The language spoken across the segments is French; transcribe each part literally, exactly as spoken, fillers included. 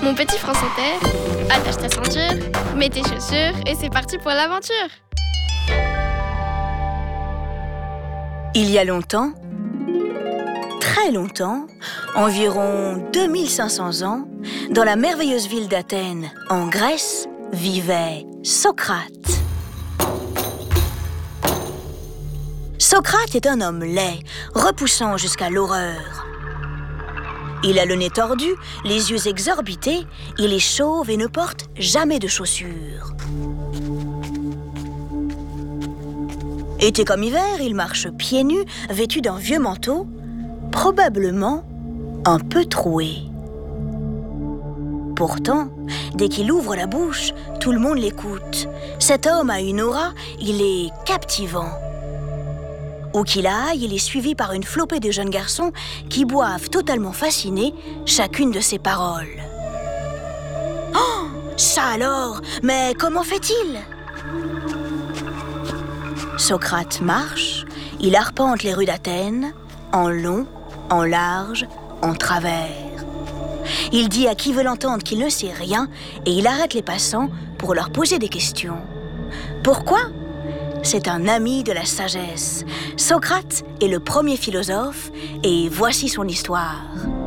Mon petit France Inter, attache ta ceinture, mets tes chaussures et c'est parti pour l'aventure. Il y a longtemps, très longtemps, environ deux mille cinq cents ans, dans la merveilleuse ville d'Athènes, en Grèce, vivait Socrate. Socrate est un homme laid, repoussant jusqu'à l'horreur. Il a le nez tordu, les yeux exorbités, il est chauve et ne porte jamais de chaussures. Été comme hiver, il marche pieds nus, vêtu d'un vieux manteau, probablement un peu troué. Pourtant, dès qu'il ouvre la bouche, tout le monde l'écoute. Cet homme a une aura, il est captivant. Où qu'il aille, il est suivi par une flopée de jeunes garçons qui boivent totalement fascinés chacune de ses paroles. Oh, ça alors! Mais comment fait-il? Socrate marche, il arpente les rues d'Athènes, en long, en large, en travers. Il dit à qui veut l'entendre qu'il ne sait rien et il arrête les passants pour leur poser des questions. Pourquoi ? C'est un ami de la sagesse. Socrate est le premier philosophe et voici son histoire.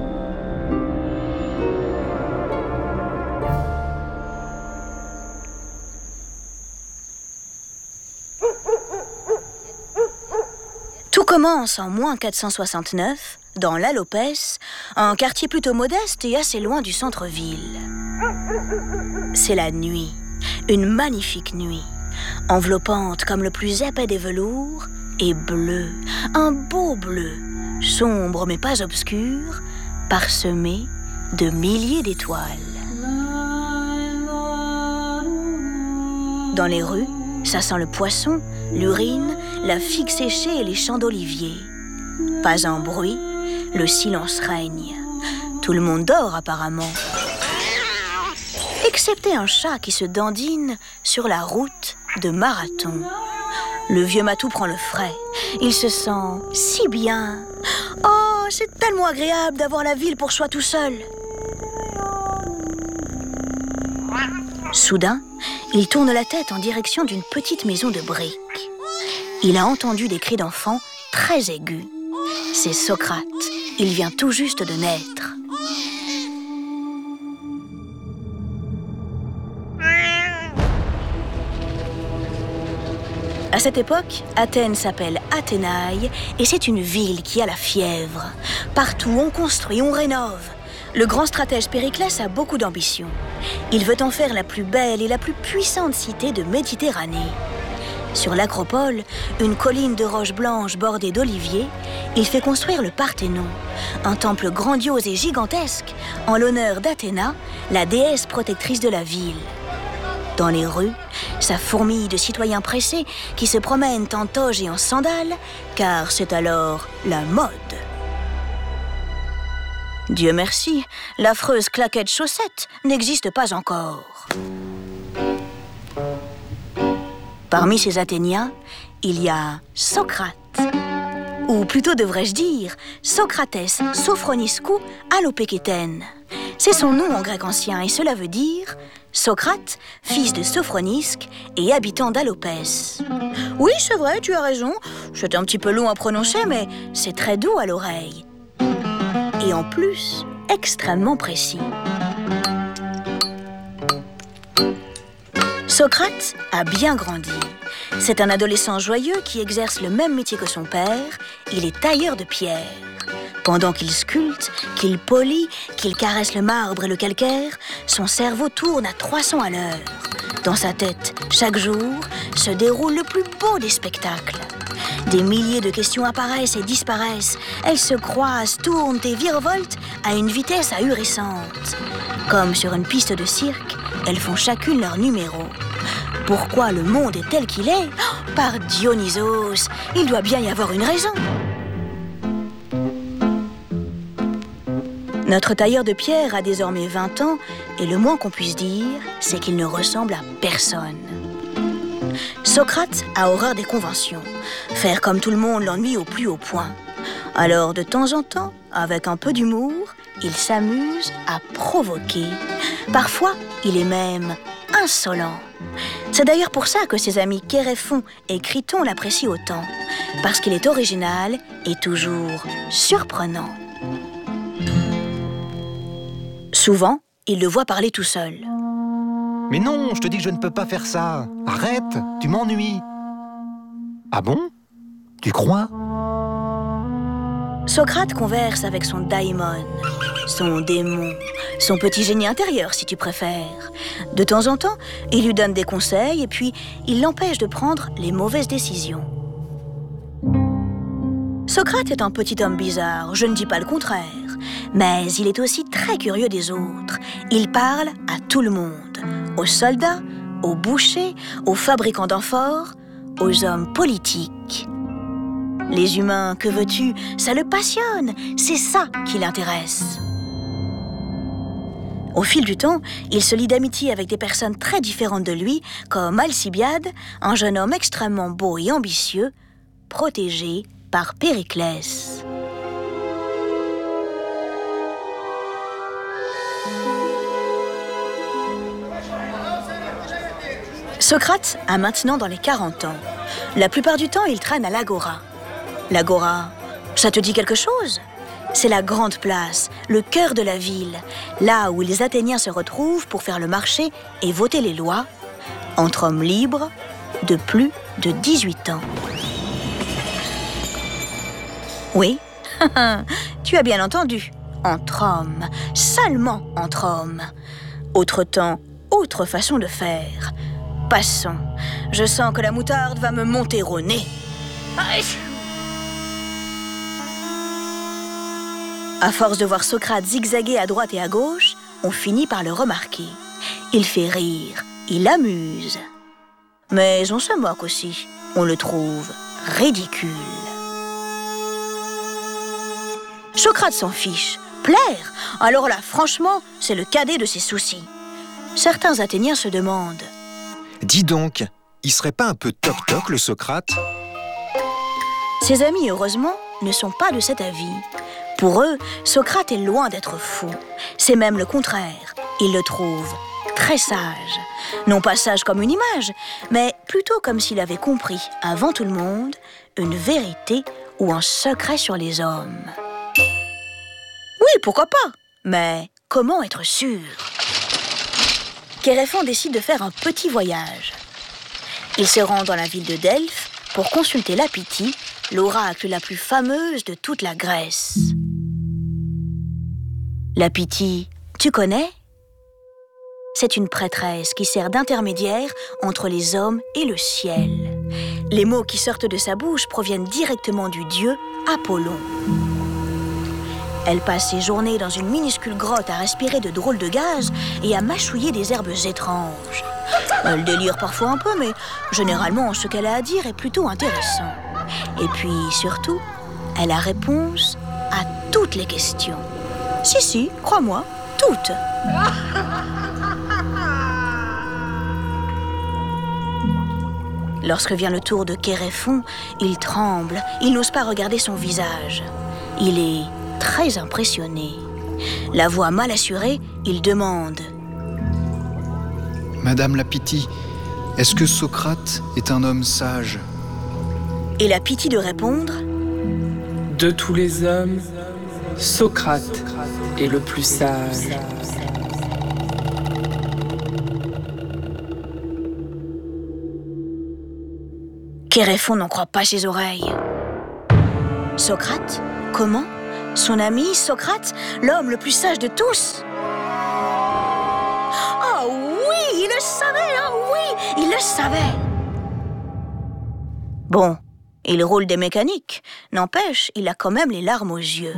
Tout commence en moins quatre cent soixante-neuf, dans l'Alopès, un quartier plutôt modeste et assez loin du centre-ville. C'est la nuit, une magnifique nuit, enveloppante comme le plus épais des velours et bleue, un beau bleu, sombre mais pas obscur, parsemé de milliers d'étoiles. Dans les rues, ça sent le poisson, l'urine, la figue séchée et les champs d'oliviers. Pas un bruit, le silence règne. Tout le monde dort apparemment. Excepté un chat qui se dandine sur la route de Marathon. Le vieux matou prend le frais. Il se sent si bien. Oh, c'est tellement agréable d'avoir la ville pour soi tout seul. Soudain, il tourne la tête en direction d'une petite maison de briques. Il a entendu des cris d'enfants très aigus. C'est Socrate. Il vient tout juste de naître. À cette époque, Athènes s'appelle Athénaï et c'est une ville qui a la fièvre. Partout, on construit, on rénove. Le grand stratège Périclès a beaucoup d'ambition. Il veut en faire la plus belle et la plus puissante cité de Méditerranée. Sur l'acropole, une colline de roches blanches bordée d'oliviers, il fait construire le Parthénon, un temple grandiose et gigantesque en l'honneur d'Athéna, la déesse protectrice de la ville. Dans les rues, ça fourmille de citoyens pressés qui se promènent en toge et en sandales, car c'est alors la mode. Dieu merci, l'affreuse claquette chaussette n'existe pas encore. Parmi ces Athéniens, il y a Socrate, ou plutôt devrais-je dire Socrates Sophroniscou Alopékétène. C'est son nom en grec ancien et cela veut dire Socrate, fils de Sophronisque et habitant d'Alopès. Oui, c'est vrai, tu as raison, c'est un petit peu long à prononcer, mais c'est très doux à l'oreille. Et en plus, extrêmement précis. Socrate a bien grandi. C'est un adolescent joyeux qui exerce le même métier que son père. Il est tailleur de pierre. Pendant qu'il sculpte, qu'il polit, qu'il caresse le marbre et le calcaire, son cerveau tourne à trois cents à l'heure. Dans sa tête, chaque jour, se déroule le plus beau des spectacles. Des milliers de questions apparaissent et disparaissent. Elles se croisent, tournent et virevoltent à une vitesse ahurissante. Comme sur une piste de cirque, elles font chacune leur numéro. Pourquoi le monde est tel qu'il est? Oh, par Dionysos, il doit bien y avoir une raison. Notre tailleur de pierre a désormais vingt ans et le moins qu'on puisse dire, c'est qu'il ne ressemble à personne. Socrate a horreur des conventions. Faire comme tout le monde l'ennuie au plus haut point. Alors, de temps en temps, avec un peu d'humour, il s'amuse à provoquer. Parfois, il est même insolent. C'est d'ailleurs pour ça que ses amis Kéréfon et Kriton l'apprécient autant, parce qu'il est original et toujours surprenant. Souvent, il le voit parler tout seul. Mais non, je te dis que je ne peux pas faire ça. Arrête, tu m'ennuies. Ah bon? Tu crois? Socrate converse avec son daimon, son démon, son petit génie intérieur si tu préfères. De temps en temps, il lui donne des conseils et puis il l'empêche de prendre les mauvaises décisions. Socrate est un petit homme bizarre, je ne dis pas le contraire, mais il est aussi très curieux des autres. Il parle à tout le monde, aux soldats, aux bouchers, aux fabricants d'amphores, aux hommes politiques. Les humains, que veux-tu, ça le passionne, c'est ça qui l'intéresse. Au fil du temps, il se lie d'amitié avec des personnes très différentes de lui, comme Alcibiade, un jeune homme extrêmement beau et ambitieux, protégé par Périclès. Socrate a maintenant dans les quarante ans. La plupart du temps, il traîne à l'Agora. L'Agora, ça te dit quelque chose? C'est la grande place, le cœur de la ville, là où les Athéniens se retrouvent pour faire le marché et voter les lois, entre hommes libres de plus de dix-huit ans. Oui, tu as bien entendu, entre hommes, seulement entre hommes. Autre temps, autre façon de faire. Passons, je sens que la moutarde va me monter au nez. Aïe! À force de voir Socrate zigzaguer à droite et à gauche, on finit par le remarquer. Il fait rire, il amuse. Mais on se moque aussi, on le trouve ridicule. Socrate s'en fiche. Plaire? Alors là, franchement, c'est le cadet de ses soucis. Certains Athéniens se demandent. Dis donc, il serait pas un peu toc-toc, le Socrate? Ses amis, heureusement, ne sont pas de cet avis. Pour eux, Socrate est loin d'être fou. C'est même le contraire. Ils le trouvent très sage. Non pas sage comme une image, mais plutôt comme s'il avait compris, avant tout le monde, une vérité ou un secret sur les hommes. Oui, pourquoi pas? Mais comment être sûr? Kéréfon décide de faire un petit voyage. Il se rend dans la ville de Delphes pour consulter Lapithie, l'oracle la plus fameuse de toute la Grèce. Lapithie, tu connais? C'est une prêtresse qui sert d'intermédiaire entre les hommes et le ciel. Les mots qui sortent de sa bouche proviennent directement du dieu Apollon. Elle passe ses journées dans une minuscule grotte à respirer de drôles de gaz et à mâchouiller des herbes étranges. Elle délire parfois un peu, mais généralement, ce qu'elle a à dire est plutôt intéressant. Et puis, surtout, elle a réponse à toutes les questions. Si, si, crois-moi, toutes. Lorsque vient le tour de Kéréfon, il tremble, il n'ose pas regarder son visage. Il est très impressionné. La voix mal assurée, il demande. Madame Lapithie, est-ce que Socrate est un homme sage? Et Lapithie de répondre. De tous les hommes, Socrate est le plus sage. Kéréfon n'en croit pas ses oreilles. Socrate? Comment? Son ami Socrate, l'homme le plus sage de tous? Oh oui, il le savait, hein, oui, il le savait. Bon, il roule des mécaniques. N'empêche, il a quand même les larmes aux yeux.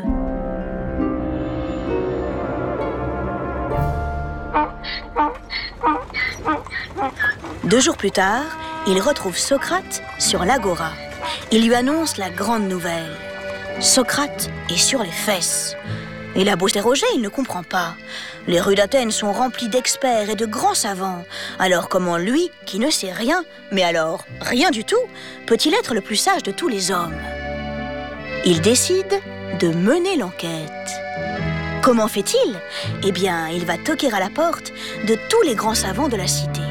Deux jours plus tard, il retrouve Socrate sur l'Agora. Il lui annonce la grande nouvelle. Socrate est sur les fesses. Il a beau s'interroger, il ne comprend pas. Les rues d'Athènes sont remplies d'experts et de grands savants. Alors comment lui, qui ne sait rien, mais alors rien du tout, peut-il être le plus sage de tous les hommes? Il décide de mener l'enquête. Comment fait-il? Eh bien, il va toquer à la porte de tous les grands savants de la cité.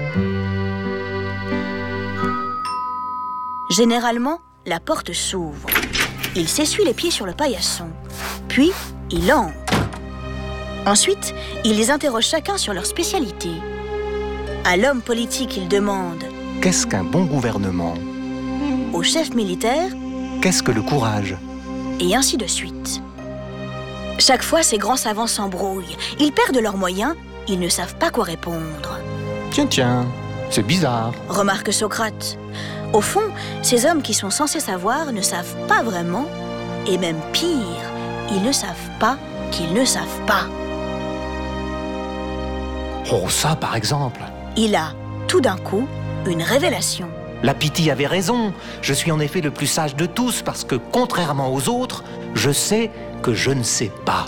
Généralement, la porte s'ouvre. Il s'essuie les pieds sur le paillasson. Puis, il entre. Ensuite, il les interroge chacun sur leur spécialité. À l'homme politique, il demande « Qu'est-ce qu'un bon gouvernement ?» Au chef militaire, « Qu'est-ce que le courage ?» Et ainsi de suite. Chaque fois, ces grands savants s'embrouillent. Ils perdent leurs moyens, ils ne savent pas quoi répondre. Tiens, tiens, c'est bizarre. Remarque Socrate. Au fond, ces hommes qui sont censés savoir ne savent pas vraiment, et même pire, ils ne savent pas qu'ils ne savent pas. Oh, ça, par exemple. Il a, tout d'un coup, une révélation. La Pythie avait raison. Je suis en effet le plus sage de tous parce que, contrairement aux autres, je sais que je ne sais pas.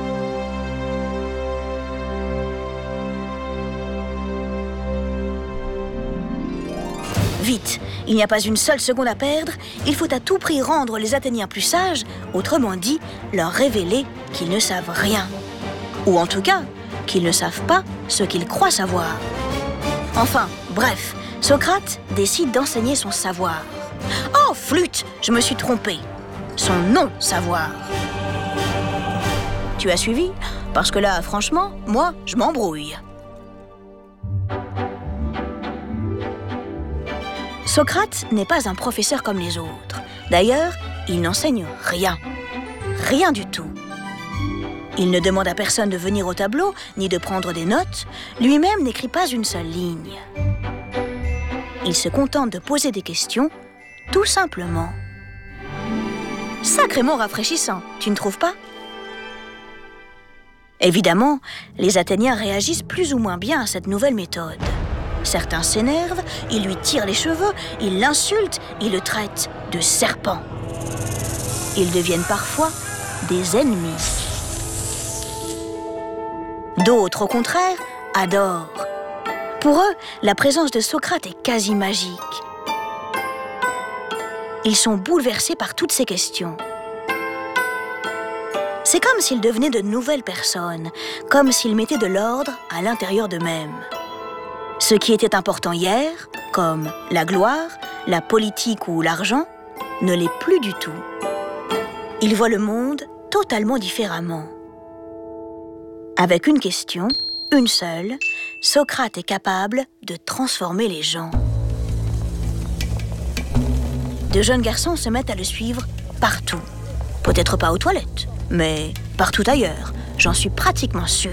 Vite, il n'y a pas une seule seconde à perdre. Il faut à tout prix rendre les Athéniens plus sages, autrement dit, leur révéler qu'ils ne savent rien. Ou en tout cas, qu'ils ne savent pas ce qu'ils croient savoir. Enfin, bref, Socrate décide d'enseigner son savoir. Oh, flûte, je me suis trompée. Son non-savoir. Tu as suivi? Parce que là, franchement, moi, je m'embrouille. Socrate n'est pas un professeur comme les autres. D'ailleurs, il n'enseigne rien. Rien du tout. Il ne demande à personne de venir au tableau, ni de prendre des notes. Lui-même n'écrit pas une seule ligne. Il se contente de poser des questions, tout simplement. Sacrément rafraîchissant, tu ne trouves pas? Évidemment, les Athéniens réagissent plus ou moins bien à cette nouvelle méthode. Certains s'énervent, ils lui tirent les cheveux, ils l'insultent, ils le traitent de serpent. Ils deviennent parfois des ennemis. D'autres, au contraire, adorent. Pour eux, la présence de Socrate est quasi magique. Ils sont bouleversés par toutes ces questions. C'est comme s'ils devenaient de nouvelles personnes, comme s'ils mettaient de l'ordre à l'intérieur d'eux-mêmes. Ce qui était important hier, comme la gloire, la politique ou l'argent, ne l'est plus du tout. Ils voient le monde totalement différemment. Avec une question, une seule, Socrate est capable de transformer les gens. De jeunes garçons se mettent à le suivre partout. Peut-être pas aux toilettes, mais partout ailleurs, j'en suis pratiquement sûre.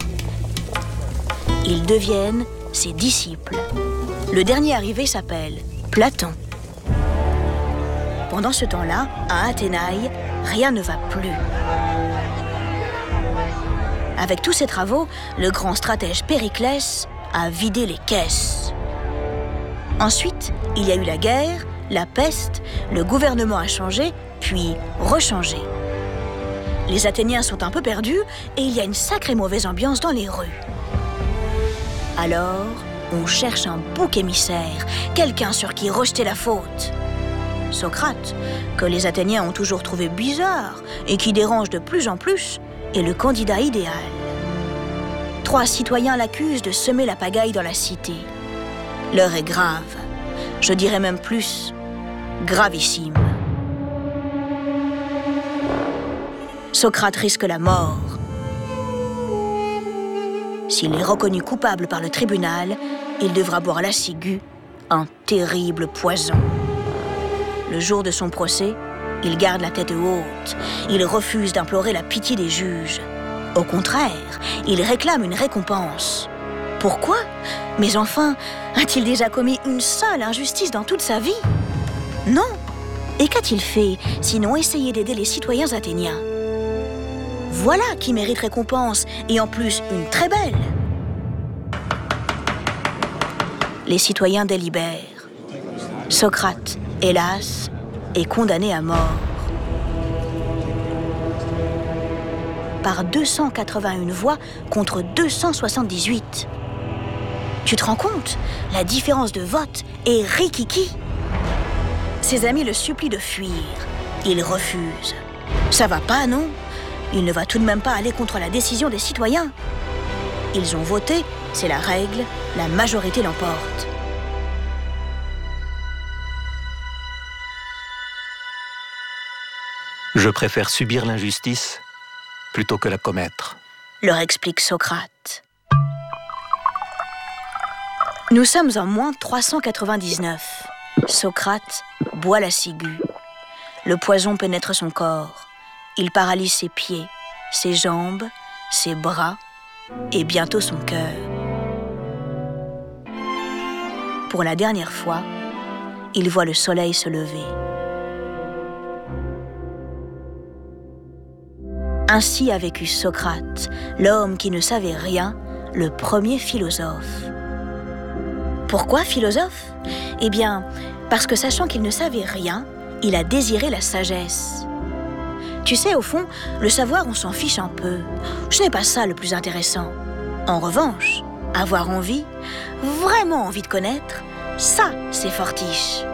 Ils deviennent ses disciples. Le dernier arrivé s'appelle Platon. Pendant ce temps-là, à Athénaï, rien ne va plus. Avec tous ses travaux, le grand stratège Périclès a vidé les caisses. Ensuite, il y a eu la guerre, la peste, le gouvernement a changé, puis rechangé. Les Athéniens sont un peu perdus et il y a une sacrée mauvaise ambiance dans les rues. Alors, on cherche un bouc émissaire, quelqu'un sur qui rejeter la faute. Socrate, que les Athéniens ont toujours trouvé bizarre et qui dérange de plus en plus, est le candidat idéal. Trois citoyens l'accusent de semer la pagaille dans la cité. L'heure est grave, je dirais même plus, gravissime. Socrate risque la mort. S'il est reconnu coupable par le tribunal, il devra boire la ciguë, un terrible poison. Le jour de son procès, il garde la tête haute. Il refuse d'implorer la pitié des juges. Au contraire, il réclame une récompense. Pourquoi? Mais enfin, a-t-il déjà commis une seule injustice dans toute sa vie? Non. Et qu'a-t-il fait, sinon essayer d'aider les citoyens athéniens? Voilà qui mérite récompense, et en plus une très belle. Les citoyens délibèrent. Socrate, hélas, est condamné à mort. Par deux cent quatre-vingt-une voix contre deux cent soixante-dix-huit. Tu te rends compte? La différence de vote est rikiki. Ses amis le supplient de fuir. Il refuse. Ça va pas, non? il ne va tout de même pas aller contre la décision des citoyens. Ils ont voté, c'est la règle, la majorité l'emporte. Je préfère subir l'injustice plutôt que la commettre, leur explique Socrate. Nous sommes en moins trois cent quatre-vingt-dix-neuf. Socrate boit la ciguë. Le poison pénètre son corps. Il paralyse ses pieds, ses jambes, ses bras et bientôt son cœur. Pour la dernière fois, il voit le soleil se lever. Ainsi a vécu Socrate, l'homme qui ne savait rien, le premier philosophe. Pourquoi philosophe? Eh bien, parce que sachant qu'il ne savait rien, il a désiré la sagesse. Tu sais, au fond, le savoir, on s'en fiche un peu. Ce n'est pas ça le plus intéressant. En revanche, avoir envie, vraiment envie de connaître, ça, c'est fortiche.